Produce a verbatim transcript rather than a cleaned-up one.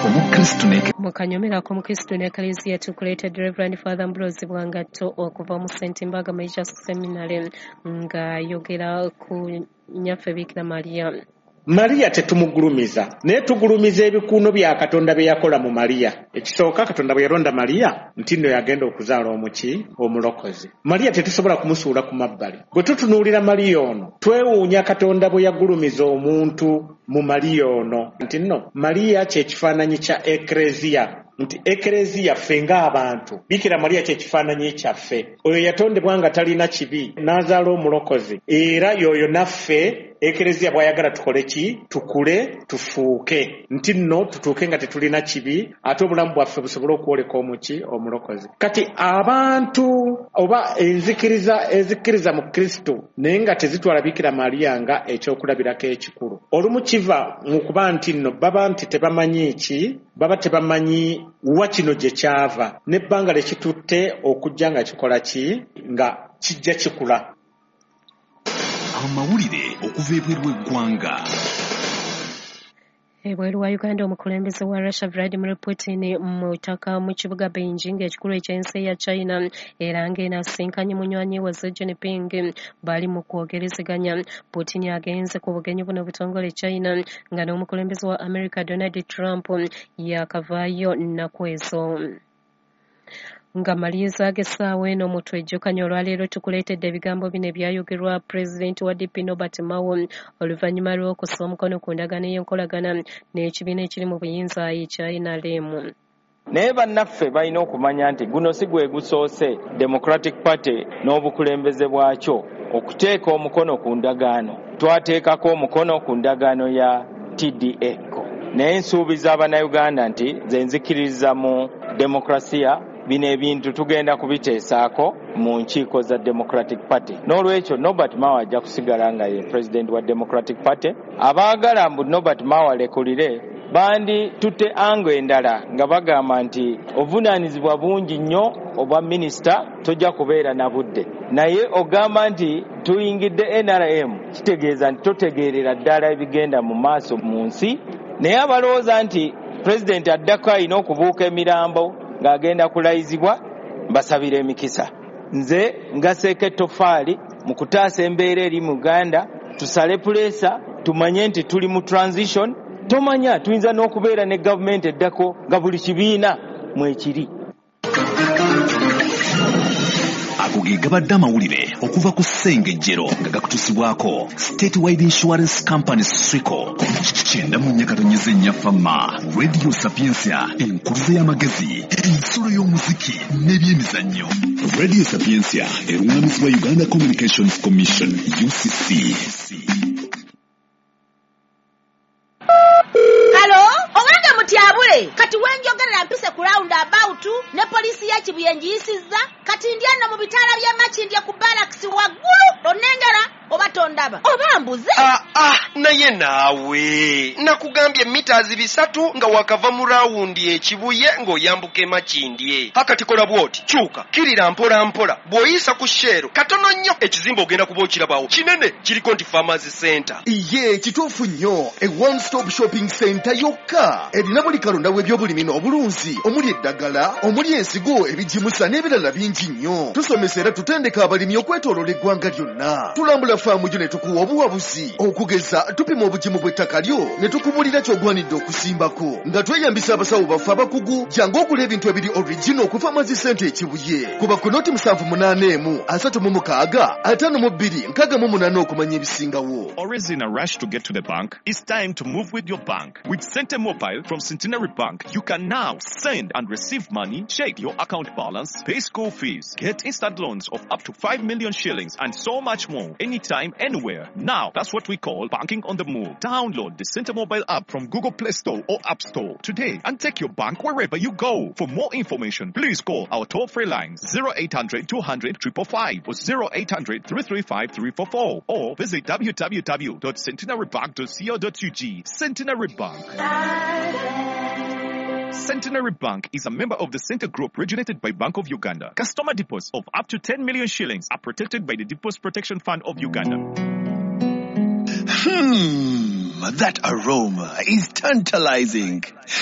omukristo ne mukanyomerako omukristo n'eklezia tukuleetedde Reverend Father Ambrose Bwangatto okuva mu Saint Mbaga Major Seminary ng'ayogera ku nnyaffe Bikira Maria. Maria tetumugulumiza naye tugulumiza ebikuuno bya Katonda bye yakola mu Maria. Ekisooka Katonda bwe yaronda Maria nti nno yagenda okuzaala omuki omulokozi. Maria tetusobola kumusuula ku mabbali. Bwe tutunuulira Maria ono twewuunya Katonda bwe yagulumiza omuntu mu Maria ono nti nno Maria kye kifaananyi kya eklezia. Nti eklezia ffe ng'abantu Bikira Maria kye kifaananyi kyaffe. Oyo yatondebwa nga talina kibi n'azaala omulokozi era yoyo naffe eklezia bw'ayagala tukole ki tukule tufuuke nti nno tutuuke nga tetulina kibi ate obulamu bwaffe busobole okwoleka omuki omulokozi. Kati abantu oba enzikiriza ezikkiriza mu Kristo naye nga tezitwala Bikira Maria nga ekyokulabirako ekikulu, olumu kiva mu kuba nti nno baba nti tebamanyi ki baba tebamanyi wa kino gye kyava n'ebbanga lekitutte okujja nga kikola ki nga kijja kikula. amawulire okuva ebweru w'eggwanga. Ebweru wa Uganda omukulembeze wa Russia Vladimir Putin mutaka mu kibuga Beijing ekikulu ekyensi ya China era ng'enasinkanye munywanyi we Xi Jinping bali mu kwogerezeganya. Putin agenze ku bugenyi buno butongole China nga n'omukulembeze wa America Donald Trump yakavaayo nnaku ezo. Nga maliriza gesaawa eno mu twejjukanya olwaleero tukuleetedde ebigambo bino ebyayogerwa Pulezidenti wa D P Norbert Mao oluvannyuma lw'okussa omukono ku ndagaano y'enkolagana n'ekibiina ekiri mu buyinza ekya N R M. Naye bannaffe balina okumanya nti guno si gwe gusoose Democratic Party n'obukulembeze bwakyo okuteeka omukono ku ndagaano. Twateekako omukono ku ndagaano ya T D A. Naye nsuubiza Abannayuganda nti ze nzikiririza mu demokrasiya bino ebintu tugenda kubiteesaako mu nkiiko za Democratic Party. N'olwekyo Norbert Mao ajja kusigala nga ye President wa Democratic Party. Abaagala mbu Norbert Mao alekulire bandi tutte ango endala nga bagamba nti obuvunaanyizibwa bungi nnyo obwa minisita tojja kubeera na budde. Naye ogamba nti tuyingidde N R M kitegeeza nti totegeerera ddala ebigenda mu maaso mu nsi. Naye abalowooza nti President addako alina okubuuka emirambo ng'agenda kulayizibwa mbasabira emikisa. Nze ngaseeko ettofaali mu kutaasa embeera eri mu Uganda, tusale puleesa tumanye nti tuli mu transition. Tomanya tuyinza n'okubeera ne gavumenti eddako nga buli kibiina mwekiri. Ago ge gabadde amawulire okuva ku ssengejjero nga gakutusibwako State Wide Insurance Company Swico kyenda mu nnyakatonyeza ennyafamma Radio Sapiensia enkuluze y'amagezi ensolo y'omuziki n'ebyemizannyo. Radio Sapiensia eruŋŋamizibwa Uganda Communications Commission U C C. Mutyabule kati wenjogerera mpise ku round about ne poliisi ya Kibuyenji yisizza kati ndyanno mu bitaala bya Makindye ku barracks waggulu onengera oba tondaba oba mbuze. Ah ah naye naawe nakugambye meters bisatu nga wakava mu round ekibuye ng'oyambuka Makindye. Hakati kola bwoti kyuka kirira mpola mpola bw'oyisa ku shero katono nnyo ekizimba ogenda kuba okirabawo kinene kiriko nti Farmers Center. Iye kituufu nnyo e one stop shopping center yokka erina buli kalonda w'ebyobulimi n'obulunzi omuli eddagala omuli ensigo ebijimusa n'ebirala bingi nnyo. Tusomesa era tutendeka abalimi okwetooloola eggwanga lyonna. Tulambula faamu gyo ne tukuwa obuwabuzi okugeza tupima obugimu bw'ettaka lyo ne tukubulira ky'ogwanidde okusimbako nga tweyambisa abasawo baffe abakugu jangu okula ebintu ebiri original ku Farmers Center ekibuye kuba ku noti musanvu munaana emu asatu mu mukaaga ataano mu bbiri nkaaga mu munaana okumanya ebisingawo. Always in a rush to get to the bank? It's time to move with your bank. With Center Mobile from Centenary Bank, you can now send and receive money, check your account balance, pay school fees, get instant loans of up to five million shillings, and so much more. Anytime, anywhere. Now, that's what we call banking on the move. Download the Center Mobile app from Google Play Store or App Store today and take your bank wherever you go. For more information, please call our toll-free lines zero eight hundred two hundred five five five or zero eight hundred three three five three four four or visit w w w dot centenary bank dot co dot u g. Centenary Bank. Centenary Bank is a member of the Center Group originated by Bank of Uganda. Customer deposits of up to ten million shillings are protected by the Deposit Protection Fund of Uganda. Hmm, that aroma is tantalizing.